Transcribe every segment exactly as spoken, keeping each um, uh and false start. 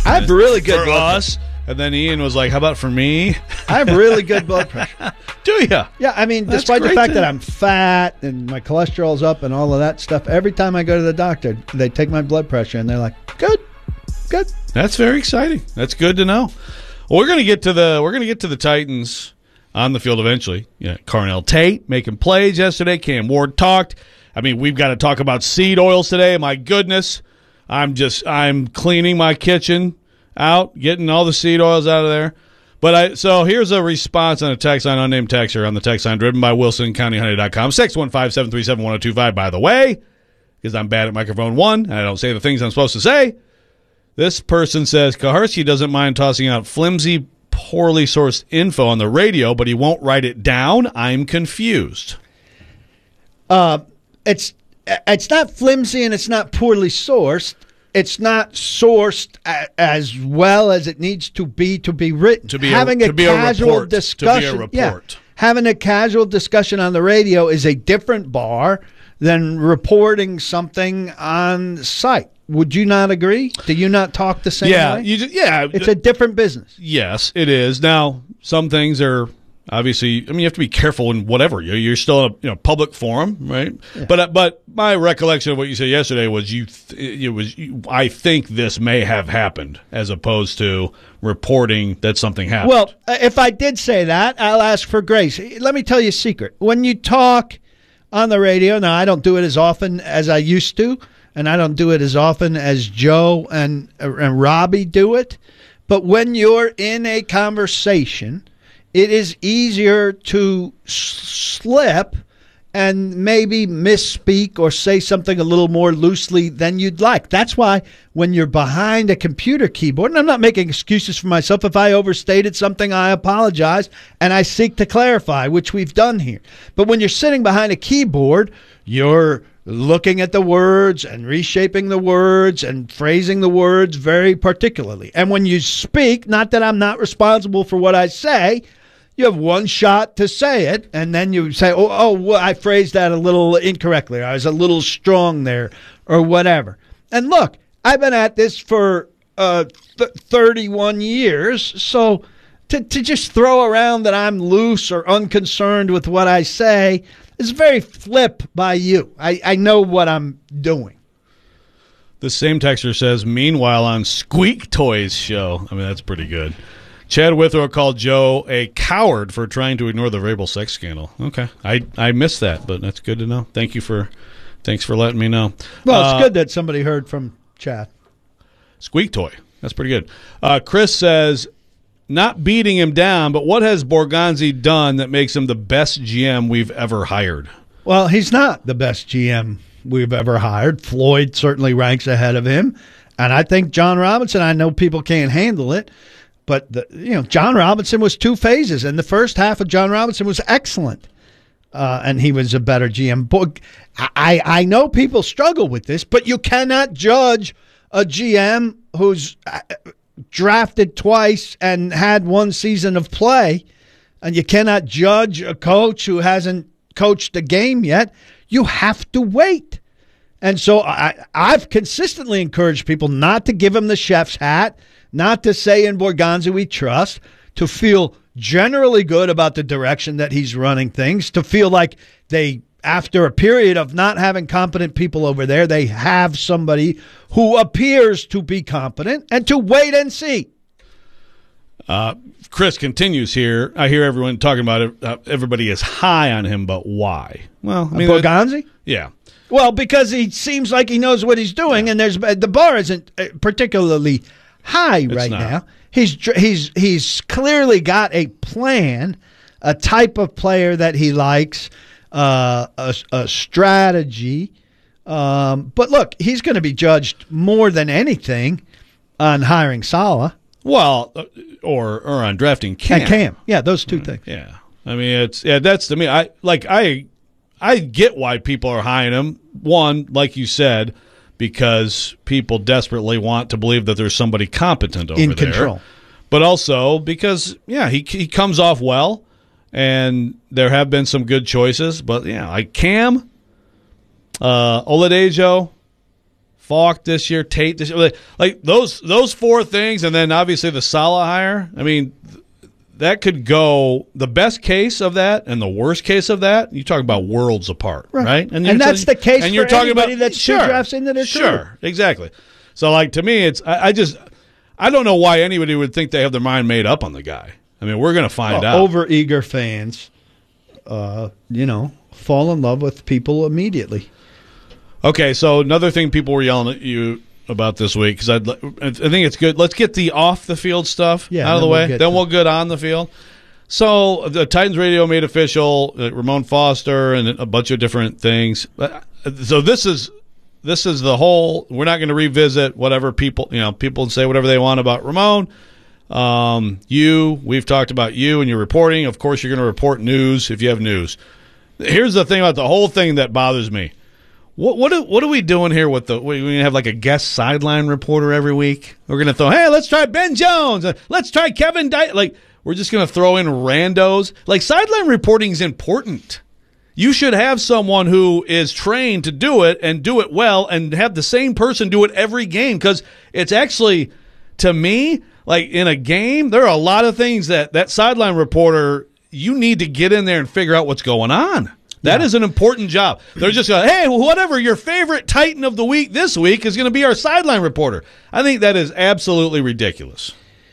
I have really good for blood us. Pressure. And then Ian was like, how about for me? I have really good blood pressure. Do you? Yeah, I mean, That's despite the great fact to- that I'm fat and my cholesterol's up and all of that stuff, every time I go to the doctor, they take my blood pressure and they're like, good, good. That's very exciting. That's good to know. Well, we're going to get to the we're going to get to the Titans on the field eventually. Yeah, Carnell Tate making plays yesterday. Cam Ward talked. I mean, we've got to talk about seed oils today. My goodness. I'm just I'm cleaning my kitchen out, getting all the seed oils out of there. But I so here's a response on a text line, unnamed texter on the text line, driven by Wilson County Honey dot com, six one five, seven three seven, one oh two five. By the way, because I'm bad at microphone one and I don't say the things I'm supposed to say, this person says Kaharski doesn't mind tossing out flimsy, poorly sourced info on the radio, but he won't write it down. I'm confused. Uh, it's it's not flimsy and it's not poorly sourced. It's not sourced a, as well as it needs to be to be written. To be having a, a to be casual a report, discussion, to be a report. Yeah, having a casual discussion on the radio is a different bar than reporting something on site. Would you not agree? Do you not talk the same yeah, way? you just, yeah, it's a different business. Yes, it is. Now, some things are obviously. I mean, you have to be careful in whatever. You're, you're still in a you know public forum, right? Yeah. But uh, but my recollection of what you said yesterday was you. Th- it was. You, I think this may have happened, as opposed to reporting that something happened. Well, if I did say that, I'll ask for grace. Let me tell you a secret. When you talk on the radio, now I don't do it as often as I used to. And I don't do it as often as Joe and and Robbie do it. But when you're in a conversation, it is easier to slip and maybe misspeak or say something a little more loosely than you'd like. That's why when you're behind a computer keyboard, and I'm not making excuses for myself. If I overstated something, I apologize, and I seek to clarify, which we've done here. But when you're sitting behind a keyboard, you're looking at the words and reshaping the words and phrasing the words very particularly. And when you speak, not that I'm not responsible for what I say, you have one shot to say it, and then you say, oh, oh well, I phrased that a little incorrectly. I was a little strong there or whatever. And look, I've been at this for uh, th- thirty-one years, so to, to just throw around that I'm loose or unconcerned with what I say is very flip by you. I, I know what I'm doing. The same texter says, meanwhile on Squeak Toys show. I mean, that's pretty good. Chad Withrow called Joe a coward for trying to ignore the Vrabel sex scandal. Okay. I, I missed that, but that's good to know. Thank you for thanks for letting me know. Well, it's uh, good that somebody heard from Chad. Squeak Toy. That's pretty good. Uh, Chris says, not beating him down, but what has Borgonzi done that makes him the best G M we've ever hired? Well, he's not the best G M we've ever hired. Floyd certainly ranks ahead of him. And I think John Robinson, I know people can't handle it, but the, you know, John Robinson was two phases, and the first half of John Robinson was excellent, uh, and he was a better G M. I, I know people struggle with this, but you cannot judge a G M who's drafted twice and had one season of play, and you cannot judge a coach who hasn't coached a game yet. You have to wait. And so I, I've consistently encouraged people not to give him the chef's hat, not to say in Borgonzi we trust, to feel generally good about the direction that he's running things, to feel like they, after a period of not having competent people over there, they have somebody who appears to be competent, and to wait and see. Uh, Chris continues here. I hear everyone talking about it. Uh, everybody is high on him, but why? Well, I mean, Borgonzi? Yeah. Well, because he seems like he knows what he's doing, yeah. and there's the bar isn't particularly high it's right not. now. He's he's he's clearly got a plan, a type of player that he likes, uh, a, a strategy. Um, but look, he's going to be judged more than anything on hiring Saleh. Well, uh, or or on drafting Cam. And Cam, yeah, those two things. Yeah, I mean, it's yeah. That's to me. I like I I get why people are high on him. One, like you said, because people desperately want to believe that there's somebody competent over in there. control. But also because yeah, he he comes off well, and there have been some good choices. But yeah, like Cam, uh, Oladejo, Falk this year, Tate this year. Like, like those those four things, and then obviously the Salah hire. I mean, th- that could go the best case of that and the worst case of that. You talk about worlds apart, right? right? And, and that's the case and for you're talking anybody about, that's sure, two drafts into their Sure, career. exactly. So, like, to me, it's I, I just I don't know why anybody would think they have their mind made up on the guy. I mean, we're going to find well, out. Over-eager fans, uh, you know, fall in love with people immediately. Okay, so another thing people were yelling at you about this week, because I think it's good. Let's get the off-the-field stuff yeah, out of the way. We'll then we'll get on the field. So the Titans radio made official uh, Ramon Foster and a bunch of different things. So this is this is the whole. We're not going to revisit whatever people you know people say whatever they want about Ramon. Um, you, we've talked about you and your reporting. Of course, you're going to report news if you have news. Here's the thing about the whole thing that bothers me. What what are, what are we doing here with the? We're going to have like a guest sideline reporter every week. We're going to throw, hey, let's try Ben Jones. Let's try Kevin Dy. Like we're just going to throw in randos. Like sideline reporting is important. You should have someone who is trained to do it and do it well, and have the same person do it every game, because it's actually, to me, like in a game, there are a lot of things that that sideline reporter, you need to get in there and figure out what's going on. That yeah. is an important job. They're just going, hey, whatever, your favorite Titan of the week this week is going to be our sideline reporter. I think that is absolutely ridiculous.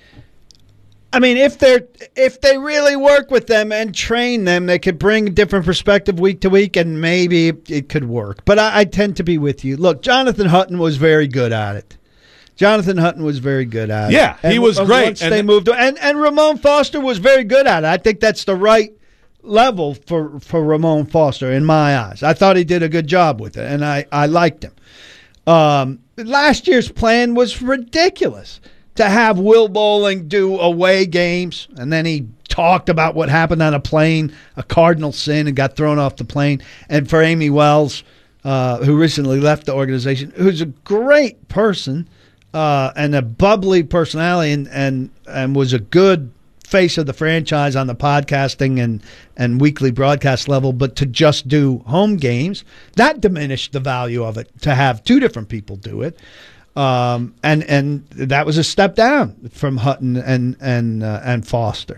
I mean, if they're if they really work with them and train them, they could bring a different perspective week to week, and maybe it could work. But I, I tend to be with you. Look, Jonathan Hutton was very good at it. Jonathan Hutton was very good at it. Yeah, he and, was great. Once and they moved, and and Ramon Foster was very good at it. I think that's the right level for, for Ramon Foster in my eyes. I thought he did a good job with it, and I, I liked him. Um, last year's plan was ridiculous, to have Will Bowling do away games, and then he talked about what happened on a plane, a cardinal sin, and got thrown off the plane. And for Amy Wells, uh, who recently left the organization, who's a great person uh, and a bubbly personality, and, and, and was a good face of the franchise on the podcasting and, and weekly broadcast level, but to just do home games, that diminished the value of it, to have two different people do it. Um, and and that was a step down from Hutton and and uh, and Foster.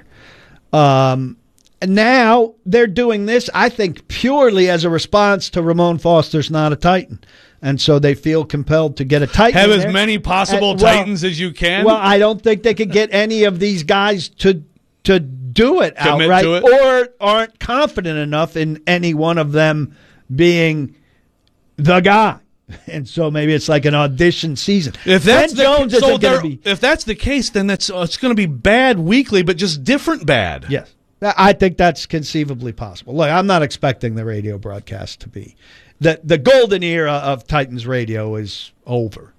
Um, and now they're doing this, I think, purely as a response to Ramon Foster's not a Titan. And so they feel compelled to get a Titan. Have as there. many possible and, well, Titans as you can. Well, I don't think they could get any of these guys to to do it Commit outright, to it. or aren't confident enough in any one of them being the guy. And so maybe it's like an audition season. If that's Ben Jones the, so isn't going to be. If that's the case, then that's uh, it's going to be bad weekly, but just different bad. Yes, I think that's conceivably possible. Look, I'm not expecting the radio broadcast to be the the golden era of Titans radio is over.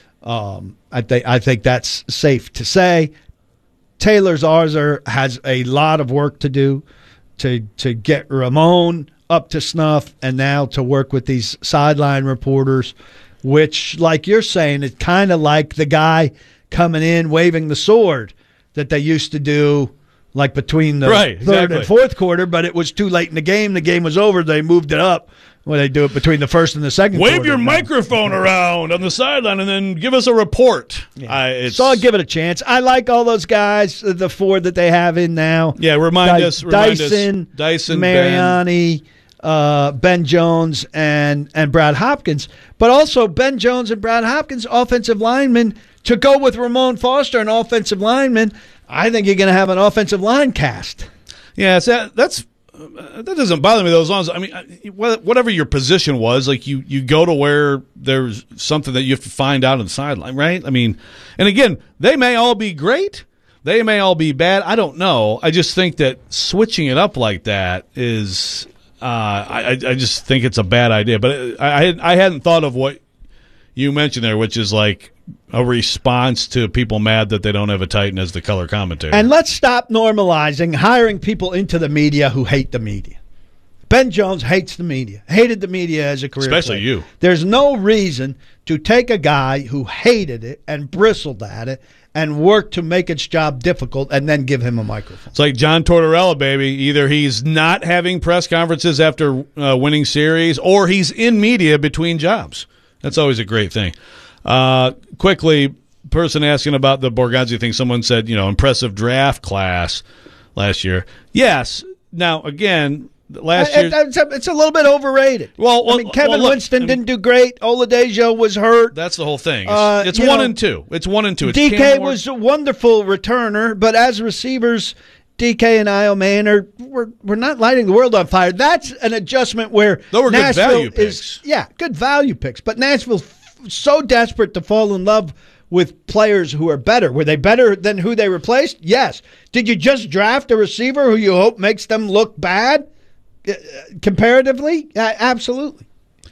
Um, I think I think that's safe to say. Taylor Zarzour has a lot of work to do to to get Ramon up to snuff, and now to work with these sideline reporters, which, like you're saying, it's kind of like the guy coming in waving the sword that they used to do, like between the right, third exactly. and fourth quarter, but it was too late in the game. The game was over. They moved it up. Well, they do it between the first and the second Wave quarter. your now. microphone around on the sideline and then give us a report. Yeah. I, it's, so I'll give it a chance. I like all those guys, the four that they have in now. Yeah, remind Dy- us. Remind Dyson, us, Dyson, Mariani, uh, Ben Jones, and and Brad Hopkins. But also Ben Jones and Brad Hopkins, offensive linemen, to go with Ramon Foster, an offensive lineman. I think you're going to have an offensive line cast. Yeah, so that's uh, that doesn't bother me though. As long as I mean, whatever your position was, like you, you go to where there's something that you have to find out on the sideline, right? I mean, and again, they may all be great, they may all be bad. I don't know. I just think that switching it up like that is, uh, I, I just think it's a bad idea. But I, I hadn't thought of what you mentioned there, which is like a response to people mad that they don't have a Titan as the color commentator. And let's stop normalizing hiring people into the media who hate the media. Ben Jones hates the media, hated the media as a career Especially player. you. There's no reason to take a guy who hated it and bristled at it and worked to make its job difficult and then give him a microphone. It's like John Tortorella, baby. Either he's not having press conferences after uh, winning series, or he's in media between jobs. That's always a great thing. Uh, quickly, person asking about the Borgazzi thing, someone said, you know, impressive draft class last year. Yes. Now, again, last year. It's a, it's a little bit overrated. Well, well I mean, Kevin well, look, Winston I mean, didn't do great. Oladejo was hurt. That's the whole thing. It's, Uh, it's you one know, and two. It's one and two. It's D K Cam Ward- was a wonderful returner, but as receivers, D K and Io Man are we're, we're not lighting the world on fire. That's an adjustment where Those were good Nashville value is picks. yeah, good value picks. But Nashville's f- so desperate to fall in love with players who are better. Were they better than who they replaced? Yes. Did you just draft a receiver who you hope makes them look bad uh, comparatively? Uh, absolutely.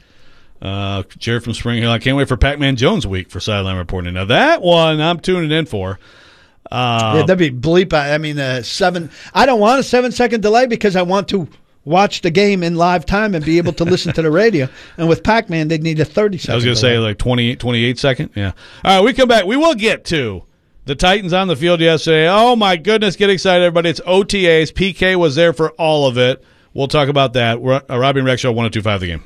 Uh, Jared from Spring Hill. I can't wait for Pac-Man Jones week for Sideline Reporting. Now that one I'm tuning in for. Uh, yeah, that'd be bleep. I mean, uh, seven. I don't want a seven-second delay because I want to watch the game in live time and be able to listen to the radio. And with Pac-Man, they'd need a thirty-second I was going to say like twenty-eight, twenty-eight second. Yeah. All right, we come back. We will get to the Titans on the field yesterday. Oh, my goodness. Get excited, everybody. It's O T As. P K was there for all of it. We'll talk about that. We're, uh, Robbie and Rex Show, one oh two point five The Game.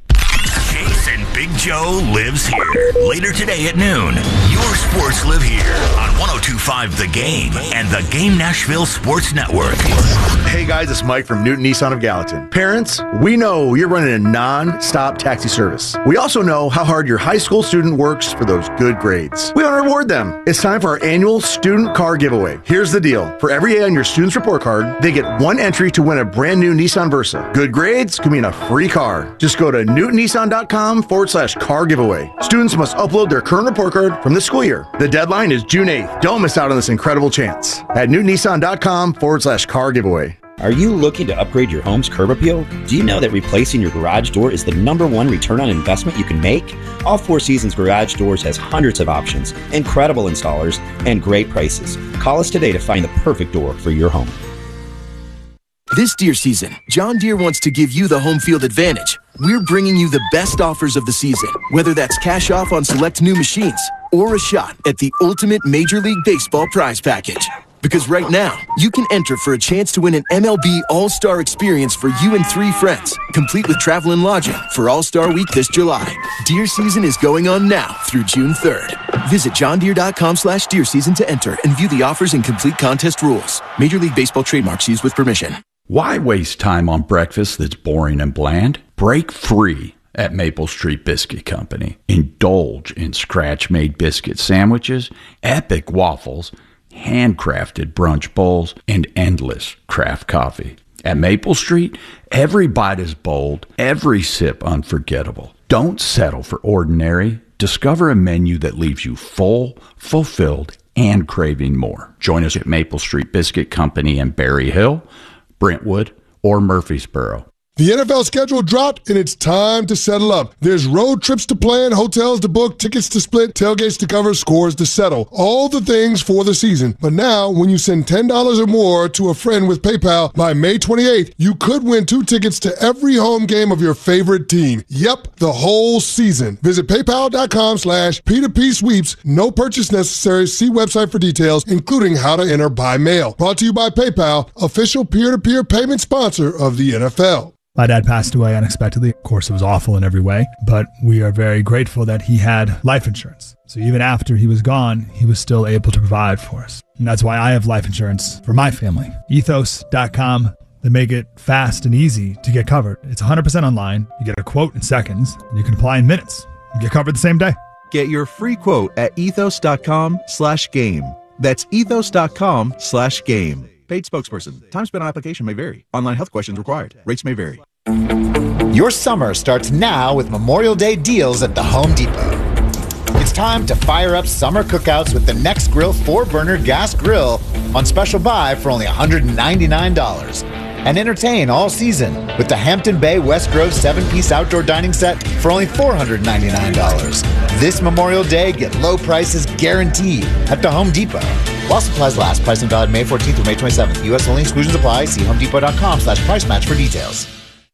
Chase and Big Joe lives here. Later today at noon, your sports live here on one oh two point five The Game and the Game Nashville Sports Network. Hey guys, it's Mike from Newton Nissan of Gallatin. Parents, we know you're running a non-stop taxi service. We also know how hard your high school student works for those good grades. We want to reward them. It's time for our annual student car giveaway. Here's the deal. For every A on your student's report card, they get one entry to win a brand new Nissan Versa. Good grades could mean a free car. Just go to newtonnissan.com forward slash car giveaway. Students must upload their current report card from the school year. The deadline is June eighth. Don't miss out on this incredible chance. At newtonnissan.com forward slash car giveaway. Are you looking to upgrade your home's curb appeal? Do you know that replacing your garage door is the number one return on investment you can make? All Four Seasons Garage Doors has hundreds of options, incredible installers, and great prices. Call us today to find the perfect door for your home. This deer season, John Deere wants to give you the home field advantage. We're bringing you the best offers of the season, whether that's cash off on select new machines or a shot at the ultimate Major League Baseball prize package. Because right now, you can enter for a chance to win an M L B All-Star experience for you and three friends, complete with travel and lodging for All-Star Week this July. Deer season is going on now through June third. Visit johndeere.com slash deer season to enter and view the offers and complete contest rules. Major League Baseball trademarks used with permission. Why waste time on breakfast that's boring and bland? Break free at Maple Street Biscuit Company. Indulge in scratch-made biscuit sandwiches, epic waffles, handcrafted brunch bowls, and endless craft coffee. At Maple Street, every bite is bold, every sip unforgettable. Don't settle for ordinary. Discover a menu that leaves you full, fulfilled, and craving more. Join us at Maple Street Biscuit Company in Berry Hill, Brentwood, or Murfreesboro. The N F L schedule dropped, and it's time to settle up. There's road trips to plan, hotels to book, tickets to split, tailgates to cover, scores to settle. All the things for the season. But now, when you send ten dollars or more to a friend with PayPal by May twenty-eighth, you could win two tickets to every home game of your favorite team. Yep, the whole season. Visit paypal.com slash P2P sweeps. No purchase necessary. See website for details, including how to enter by mail. Brought to you by PayPal, official peer-to-peer payment sponsor of the N F L. My dad passed away unexpectedly. Of course, it was awful in every way, but we are very grateful that he had life insurance. So even after he was gone, he was still able to provide for us. And that's why I have life insurance for my family. ethos dot com. They make it fast and easy to get covered. It's one hundred percent online. You get a quote in seconds, and you can apply in minutes. You get covered the same day. Get your free quote at ethos.com slash game. That's ethos.com slash game. Paid spokesperson. Time spent on application may vary. Online health questions required. Rates may vary. Your summer starts now with Memorial Day deals at the Home Depot. It's time to fire up summer cookouts with the Nextgrill four burner gas grill on special buy for only one hundred ninety-nine dollars. And entertain all season with the Hampton Bay West Grove seven-piece outdoor dining set for only four hundred ninety-nine dollars. This Memorial Day, get low prices guaranteed at the Home Depot. While supplies last, price and valid May fourteenth through May twenty-seventh. U S only, exclusions apply. See homedepot.com slash price match for details.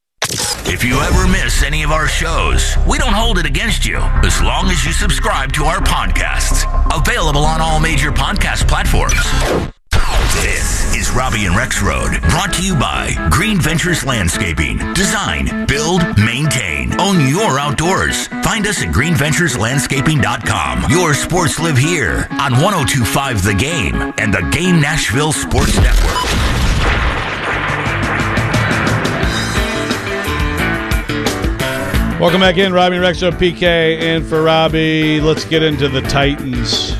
If you ever miss any of our shows, we don't hold it against you as long as you subscribe to our podcasts. Available on all major podcast platforms. This is Robbie and Rex Road. Brought to you by Green Ventures Landscaping. Design, build, maintain. Own your outdoors. Find us at green ventures landscaping dot com. Your sports live here on one oh two point five The Game and the Game Nashville Sports Network. Welcome back in, Robbie and Rex Road, P K, and for Robbie, let's get into the Titans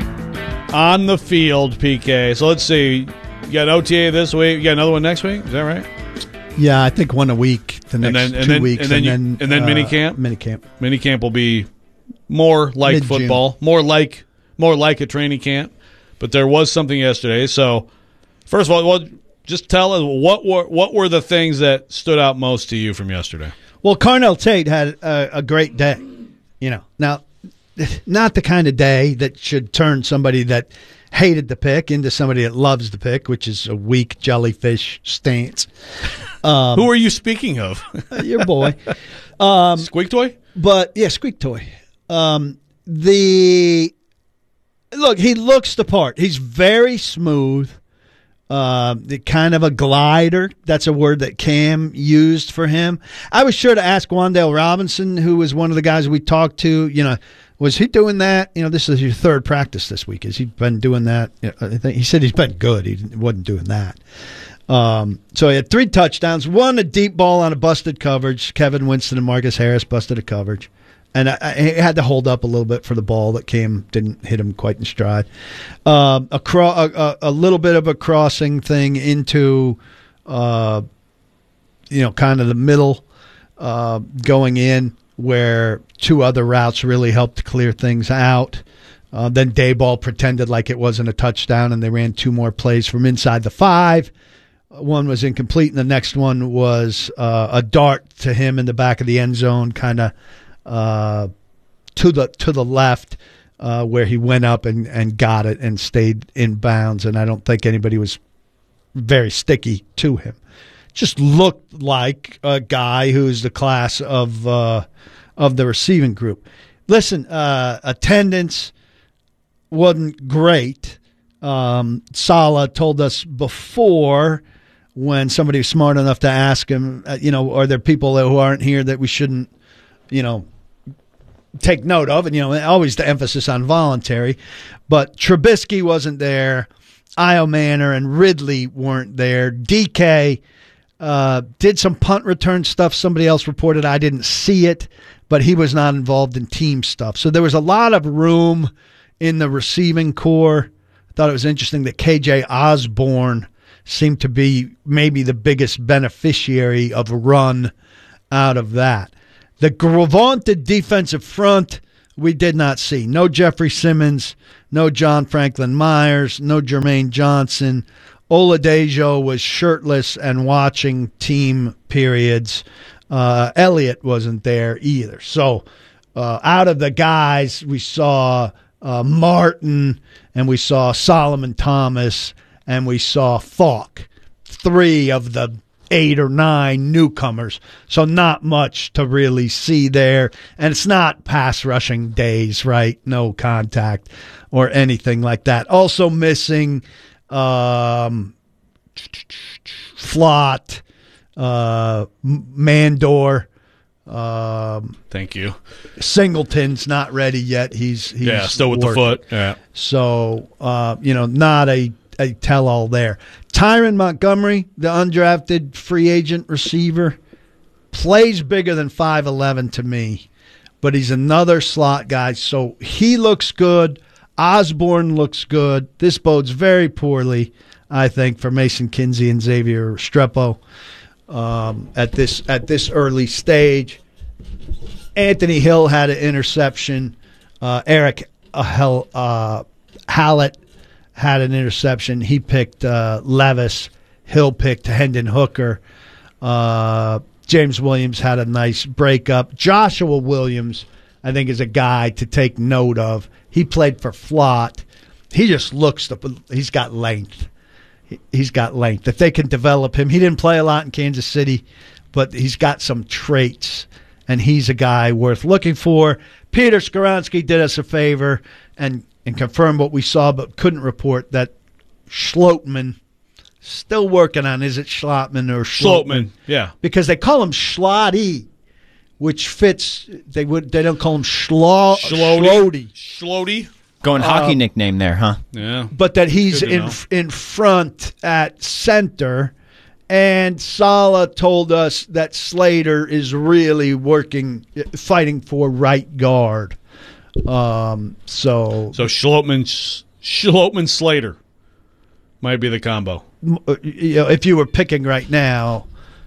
on the field, P K. So let's see. You got an O T A this week. You got another one next week. Is that right? Yeah, I think one a week. The next and then, and two then, weeks, and then, and you, then, and then uh, mini camp. Mini camp. Mini camp will be more like Mid-June. football, more like more like a training camp. But there was something yesterday. So first of all, well, just tell us what were what were the things that stood out most to you from yesterday. Well, Carnell Tate had a, a great day. You know, now not the kind of day that should turn somebody that hated the pick into somebody that loves the pick, which is a weak jellyfish stance. Um, Who are you speaking of? Your boy. Um, Squeak Toy? But, yeah, Squeak Toy. Um, the Look, he looks the part. He's very smooth. Uh, the kind of a glider. That's a word that Cam used for him. I was sure to ask Wandale Robinson, who was one of the guys we talked to, you know, was he doing that? You know, this is your third practice this week. Has he been doing that? I think he said he's been good. He wasn't doing that. Um, so he had three touchdowns. One, a deep ball on a busted coverage. Kevin Winston and Marcus Harris busted a coverage. And I, I had to hold up a little bit for the ball that came, didn't hit him quite in stride. Um, a, cro- a, a little bit of a crossing thing into, uh, you know, kind of the middle uh, going in where two other routes really helped clear things out. Uh, then Dayball pretended like it wasn't a touchdown, and they ran two more plays from inside the five. One was incomplete, and the next one was uh, a dart to him in the back of the end zone, kind of uh, to the to the left, uh, where he went up and, and got it and stayed in bounds. And I don't think anybody was very sticky to him. Just looked like a guy who's the class of uh, of the receiving group. Listen, uh, attendance wasn't great. Um, Sala told us before, when somebody was smart enough to ask him, uh, you know, are there people who aren't here that we shouldn't, you know, take note of? And, you know, always the emphasis on voluntary. But Trubisky wasn't there. Io Manor and Ridley weren't there. D K uh, did some punt return stuff. Somebody else reported. I didn't see it, but he was not involved in team stuff. So there was a lot of room in the receiving core. I thought it was interesting that K J Osborne seemed to be maybe the biggest beneficiary of a run out of that. The vaunted defensive front, we did not see. No Jeffrey Simmons, no John Franklin Myers, no Jermaine Johnson. Oladejo was shirtless and watching team periods. Uh, Elliott wasn't there either. So uh, out of the guys, we saw uh, Martin, and we saw Solomon Thomas, and we saw Falk, three of the eight or nine newcomers. So not much to really see there. And it's not pass rushing days, right? No contact or anything like that. Also missing um, Flott, uh, Mandor. Um, Thank you. Singleton's not ready yet. He's, he's yeah, still with working. the foot. Yeah. So, uh, you know, not a, a tell-all there. Tyron Montgomery, the undrafted free agent receiver, plays bigger than five eleven to me, but he's another slot guy. So he looks good. Osborne looks good. This bodes very poorly, I think, for Mason Kinsey and Xavier Restrepo um, at this at this early stage. Anthony Hill had an interception. Uh, Eric uh, uh, Hallett had an interception. He picked uh, Levis. Hill picked Hendon Hooker. Uh, James Williams had a nice breakup. Joshua Williams, I think, is a guy to take note of. He played for Flott. He just looks, the, he's got length. He, he's got length. If they can develop him, he didn't play a lot in Kansas City, but he's got some traits, and he's a guy worth looking for. Peter Skoronski did us a favor and and confirmed what we saw, but couldn't report that Schlotman Still working on, is it Schlotman or Schlotman? Schlotman, yeah. Because they call him Schlotty, which fits. They would. They don't call him Schlo- Schlotty. Schlotty. Going hockey Um, nickname there, huh? Yeah. But that he's Good to in know. in front at center. And Sala told us that Slater is really working, fighting for right guard. Um, so, So Schlotman, Schlotman Slater might be the combo. you know, if you were picking right now,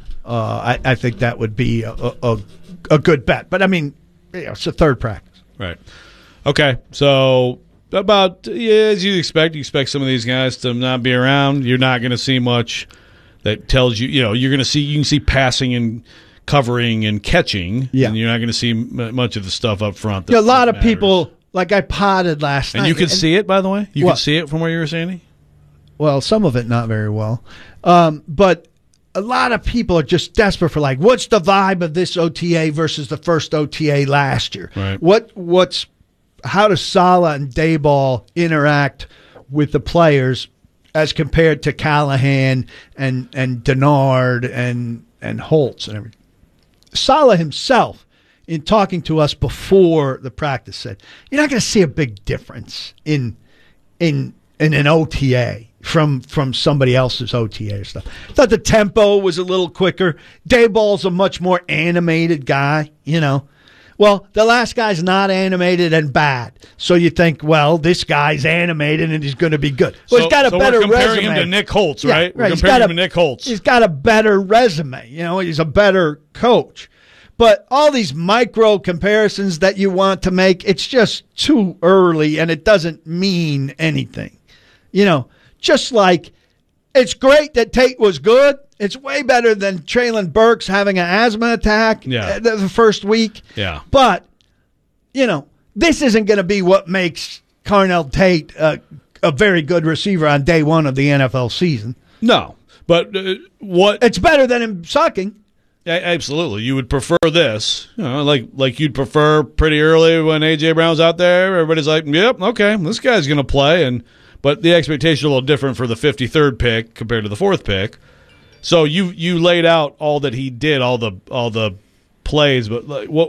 uh, I, I think that would be a, a, a good bet. But I mean, you know, it's a third practice. Right. Okay. So about yeah, as you expect, you expect some of these guys to not be around. You're not going to see much that tells you, you know, you're going to see you can see passing and covering and catching. Yeah. And you're not going to see m- much of the stuff up front. That, You know, a lot that of people, like I potted last And night. you could see it, by the way. You What? could see it from where you were standing. Well, some of it not very well. Um, but a lot of people are just desperate for, like, what's the vibe of this O T A versus the first O T A last year? Right. What what's how does Sala and Dayball interact with the players as compared to Callahan and and Denard and and Holtz and everything? Sala himself, in talking to us before the practice, said you're not going to see a big difference in in in an O T A from from somebody else's O T A stuff. Thought the tempo was a little quicker. Dayball's a much more animated guy, you know. Well, the last guy's not animated and bad, so you think, well, this guy's animated and he's going to be good. Well, so, he's got a so better we're comparing resume. him to Nick Holtz, Yeah, right? We're right. He's comparing got him a- to Nick Holtz. He's got a better resume. You know, he's a better coach. But all these micro comparisons that you want to make, it's just too early and it doesn't mean anything. You know, just like it's great that Tate was good. It's way better than Traylon Burks having an asthma attack Yeah. the the first week. Yeah. But, you know, this isn't going to be what makes Carnell Tate uh, a very good receiver on day one of the N F L season. No, but uh, what? It's better than him sucking. Yeah, absolutely. You would prefer this, you know, like like you'd prefer pretty early when A J Brown's out there. Everybody's like, "Yep, okay, this guy's going to play," and but the expectation is a little different for the fifty-third pick compared to the fourth pick. So you you laid out all that he did, all the all the plays, but like, what?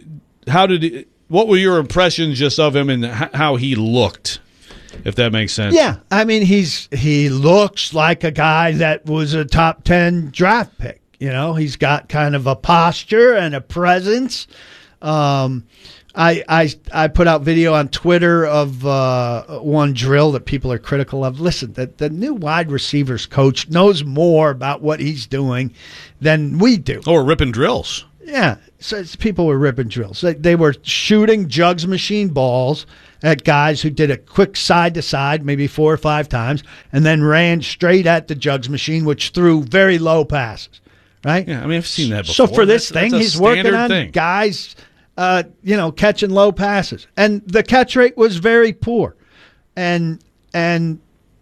How did? He, what were your impressions just of him and h- how he looked? If that makes sense. Yeah, I mean, he's he looks like a guy that was a top ten draft pick. You know, he's got kind of a posture and a presence. Um, I, I I put out video on Twitter of uh, one drill that people are critical of. Listen, the, the new wide receivers coach knows more about what he's doing than we do. Oh, we're ripping drills. Yeah, so it's, people were ripping drills. They, they were shooting jugs machine balls at guys who did a quick side to side, maybe four or five times, and then ran straight at the jugs machine, which threw very low passes. Right? Yeah, I mean, I've seen that before. So for this That's- thing, that's a he's working standard on thing. guys, uh, you know, catching low passes, and the catch rate was very poor, and and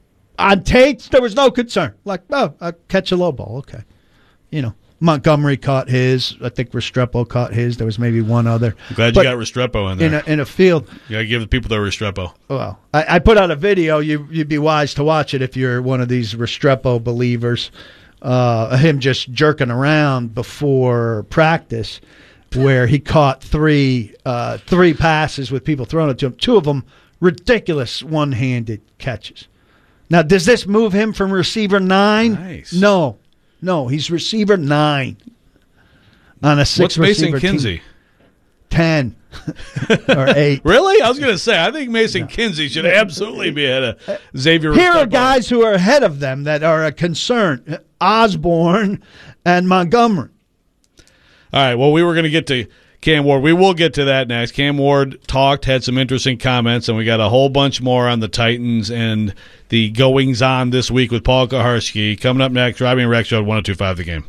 on Tate's there was no concern. Like, oh, I catch a low ball, okay, you know. Montgomery caught his. I think Restrepo caught his. There was maybe one other. I'm glad But you got Restrepo in there. in a, in a field. You got to give the people their Restrepo. Well, I, I put out a video. You, you'd be wise to watch it if you're one of these Restrepo believers. Uh, him just jerking around before practice, where he caught three uh, three passes with people throwing it to him. Two of them ridiculous one-handed catches. Now, does this move him from receiver nine? Nice. No, no, he's receiver nine on a six What's Mason receiver Kinsey? team. Ten or eight. Really? I was going to say, I think Mason Kinsey should absolutely be ahead of Xavier. Here are Restrepo. guys who are ahead of them that are a concern. Osborne and Montgomery. All right, well, we were going to get to Cam Ward. We will get to that next. Cam Ward talked, had some interesting comments, and we got a whole bunch more on the Titans and the goings-on this week with Paul Kaharski. Coming up next, Robbie and Rex Show at one oh two point five The Game.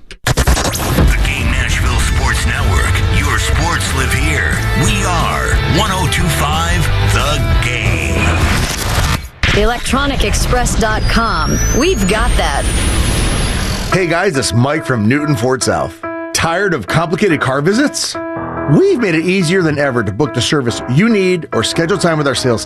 The Game Nashville Sports Network. Your sports live here. We are one oh two point five The Game. electronic express dot com. We've got that. Hey guys, it's Mike from Newton Fort South. Tired of complicated car visits? We've made it easier than ever to book the service you need or schedule time with our sales team.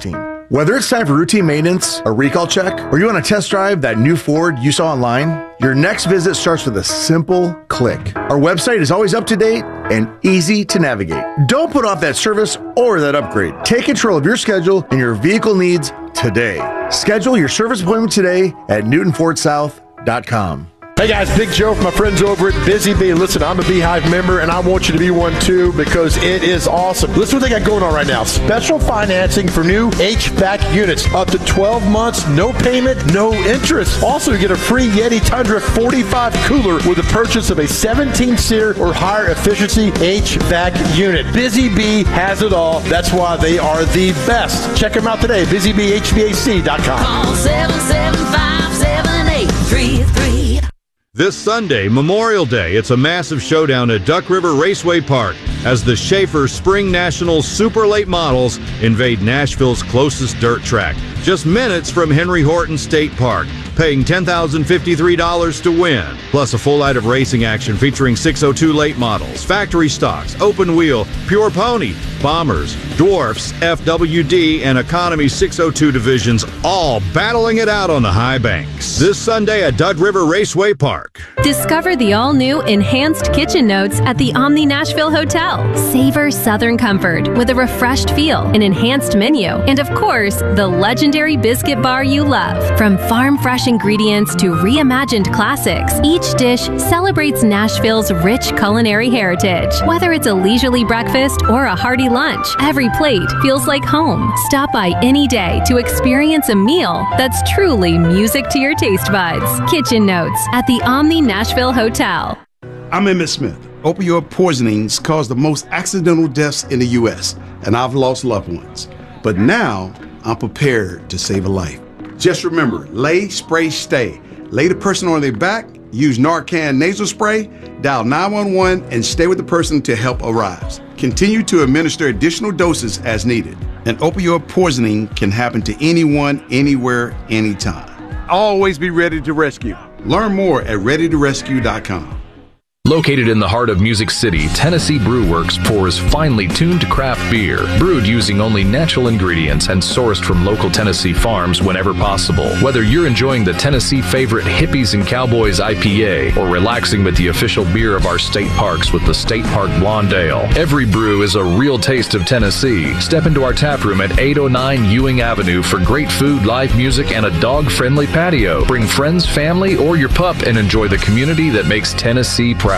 Whether it's time for routine maintenance, a recall check, or you want to test drive that new Ford you saw online, your next visit starts with a simple click. Our website is always up to date and easy to navigate. Don't put off that service or that upgrade. Take control of your schedule and your vehicle needs today. Schedule your service appointment today at newton ford south dot com. Hey guys, Big Joe from my friends over at Busy Bee. Listen, I'm a Beehive member and I want you to be one too because it is awesome. Listen what they got going on right now. Special financing for new H V A C units. Up to twelve months, no payment, no interest. Also, you get a free Yeti Tundra forty-five cooler with the purchase of a seventeen-seater or higher efficiency H V A C unit. Busy Bee has it all. That's why they are the best. Check them out today, busy bee h v a c dot com. Call seven seven five, seven eight three three. This Sunday, Memorial Day, it's a massive showdown at Duck River Raceway Park as the Schaefer Spring Nationals Super Late Models invade Nashville's closest dirt track, just minutes from Henry Horton State Park, paying ten thousand fifty-three dollars to win. Plus a full night of racing action featuring six oh two late models, factory stocks, open wheel, pure pony, bombers, dwarfs, F W D, and economy six oh two divisions, all battling it out on the high banks. This Sunday at Duck River Raceway Park. Discover the all-new Enhanced Kitchen Notes at the Omni Nashville Hotel. Savor Southern comfort with a refreshed feel, an enhanced menu, and of course, the legendary biscuit bar you love. From farm-fresh ingredients to reimagined classics, each dish celebrates Nashville's rich culinary heritage. Whether it's a leisurely breakfast or a hearty lunch, every plate feels like home. Stop by any day to experience a meal that's truly music to your taste buds. Kitchen Notes at the Omni Nashville Hotel. I'm Emmett Smith. Opioid poisonings cause the most accidental deaths in the U S, and I've lost loved ones. But now, I'm prepared to save a life. Just remember, lay, spray, stay. Lay the person on their back, use Narcan nasal spray, dial nine one one, and stay with the person till help arrives. Continue to administer additional doses as needed. An opioid poisoning can happen to anyone, anywhere, anytime. Always be ready to rescue. Learn more at ready to rescue dot com. Located in the heart of Music City, Tennessee Brew Works pours finely tuned craft beer, brewed using only natural ingredients and sourced from local Tennessee farms whenever possible. Whether you're enjoying the Tennessee favorite Hippies and Cowboys I P A or relaxing with the official beer of our state parks with the State Park Blonde Ale, every brew is a real taste of Tennessee. Step into our tap room at eight oh nine Ewing Avenue for great food, live music, and a dog-friendly patio. Bring friends, family, or your pup and enjoy the community that makes Tennessee proud.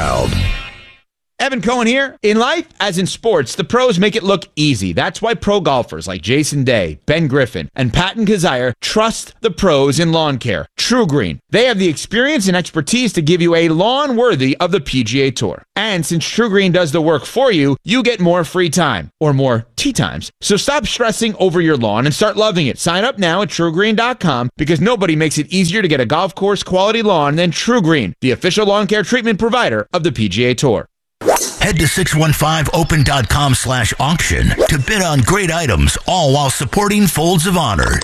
Evan Cohen here. In life, as in sports, the pros make it look easy. That's why pro golfers like Jason Day, Ben Griffin, and Patton Kazire trust the pros in lawn care. True Green. They have the experience and expertise to give you a lawn worthy of the P G A Tour. And since True Green does the work for you, you get more free time, or more tee times. So stop stressing over your lawn and start loving it. Sign up now at true green dot com because nobody makes it easier to get a golf course quality lawn than True Green, the official lawn care treatment provider of the P G A Tour. Head to six one five open dot com slash auction to bid on great items, all while supporting Folds of Honor.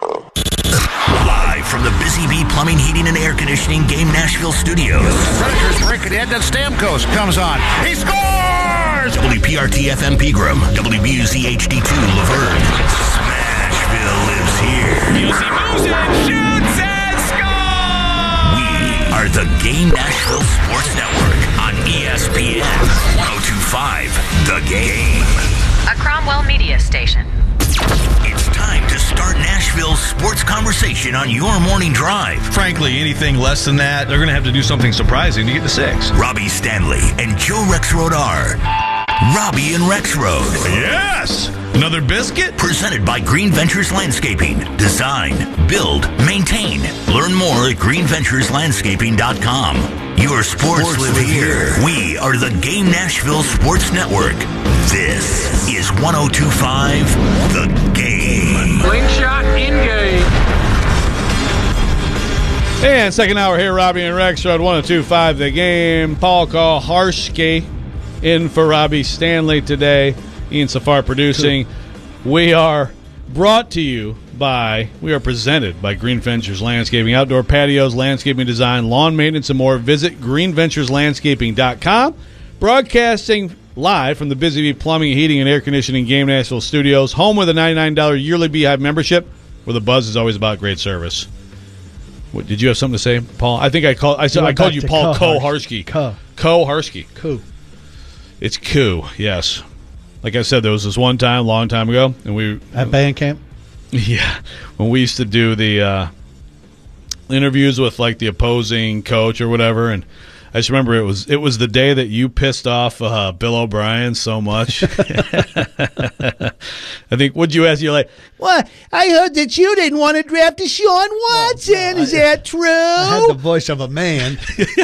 Live from the Busy Bee Plumbing, Heating, and Air Conditioning Game Nashville Studios. Predators break it in, then Stamkos comes on. He scores! W P R T F M Pegram, W B U Z H D two Laverne. Smashville lives here. Music moves and shoots and scores! We are the Game Nashville Sports Network on E S P N one oh two point five, The Game. A Cromwell media station. It's time to start Nashville's sports conversation on your morning drive. Frankly, anything less than that, they're going to have to do something surprising to get to six. Robbie Stanley and Joe Rexrode are Robbie and Rexrode. Yes! Another biscuit? Presented by Green Ventures Landscaping. Design, build, maintain. Learn more at green ventures landscaping dot com. Your sports, sports live, live here. here. We are the Game Nashville Sports Network. This is one oh two point five, The Game. Slingshot in game. And second hour here, Robbie and Rexrode, one oh two point five, The Game. Paul Koharski in for Robbie Stanley today. Ian Safar producing. We are brought to you by, we are presented by Green Ventures Landscaping. Outdoor patios, landscaping design, lawn maintenance, and more. Visit green ventures landscaping dot com. Broadcasting live from the Busy Bee Plumbing, Heating, and Air Conditioning Game Nashville studios, home with a ninety-nine dollars yearly Beehive membership, where the buzz is always about great service. What, did you have something to say, Paul? I think I called I, said, I called you Paul Koharski. Co. Koharski. Co. It's Koo, yes. Like I said, there was this one time, long time ago, and we at band camp. Yeah, when we used to do the uh, interviews with like the opposing coach or whatever, and I just remember it was it was the day that you pissed off uh, Bill O'Brien so much. I think, what'd you ask? You're like, What? I heard that you didn't want to draft Deshaun Watson. No, no, Is I, that true? I had the voice of a man.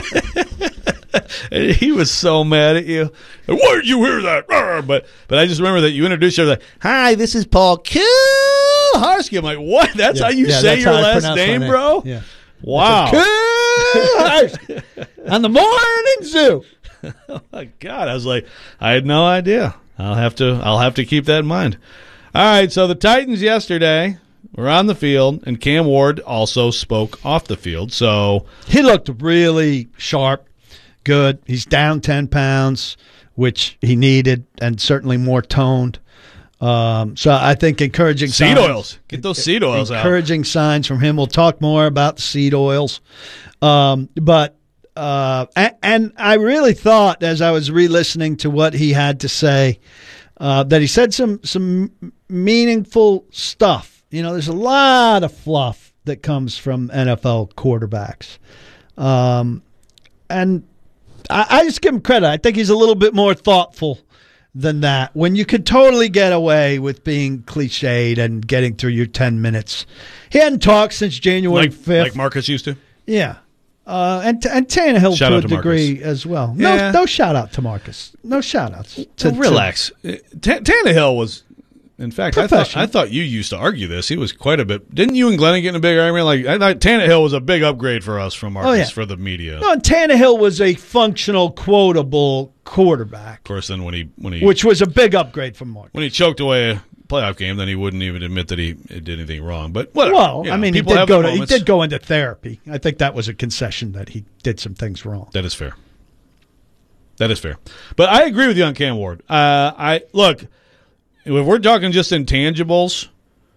And he was so mad at you. Why did you hear that? But but I just remember that you introduced yourself like, "Hi, this is Paul Koharski." I'm like, what? That's yeah, how you yeah, say your last name, name, bro? Yeah. Wow. Koharski on the morning zoo. Oh my God! I was like, I had no idea. I'll have to. I'll have to keep that in mind. All right. So the Titans yesterday were on the field, and Cam Ward also spoke off the field. So he looked really sharp. Good. He's down ten pounds, which he needed, and certainly more toned. Um, so I think encouraging seed signs, oils. Get those seed oils encouraging out. Encouraging signs from him. We'll talk more about the seed oils. Um, but uh, and, and I really thought, as I was re-listening to what he had to say, uh, that he said some some meaningful stuff. You know, there's a lot of fluff that comes from N F L quarterbacks, um, and I, I just give him credit. I think he's a little bit more thoughtful than that. When you could totally get away with being cliched and getting through your ten minutes. He hadn't talked since January like, fifth. Like Marcus used to? Yeah. Uh, and and Tannehill shout to a to degree Marcus. as well. No, Yeah. no shout out to Marcus. No shout outs. To, Well, relax. T- Tannehill was, in fact, I thought, Professional. I thought you used to argue this. He was quite a bit. Didn't you and Glennon get in a big argument? Like, I thought Tannehill was a big upgrade for us from Marcus Oh, yeah. for the media. No, and Tannehill was a functional, quotable quarterback, Of course, then when he when he which was a big upgrade from Marcus. when he choked away a playoff game, then he wouldn't even admit that he did anything wrong. But whatever. Well, You I know, mean, he people did have go their to, he moments. did go into therapy. I think that was a concession that he did some things wrong. That is fair. That is fair. But I agree with you on Cam Ward. Uh, I look, if we're talking just intangibles,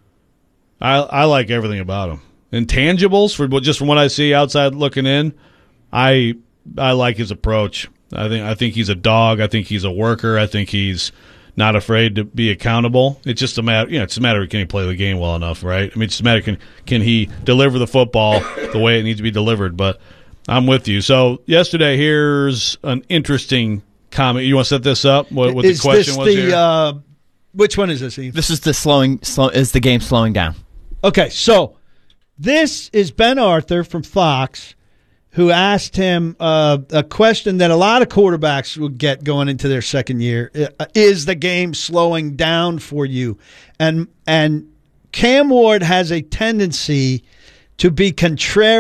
I I like everything about him. Intangibles, for just from what I see outside looking in, I I like his approach. I think I think he's a dog. I think he's a worker. I think he's not afraid to be accountable. It's just a matter, you know, it's a matter of can he play the game well enough, right? I mean, it's just a matter can can he deliver the football the way it needs to be delivered. But I'm with you. So yesterday, here's an interesting comment. You want to set this up? What, what the Is question this was the, here? Uh, which one is this, Eve? This is the slowing. Slow, is the game slowing down? Okay, so this is Ben Arthur from Fox, who asked him uh, a question that a lot of quarterbacks would get going into their second year: uh, is the game slowing down for you? And and Cam Ward has a tendency to be contrary